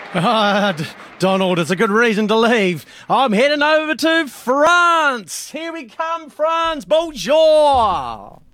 Donald, it's a good reason to leave. I'm heading over to France. Here we come, France. Bonjour.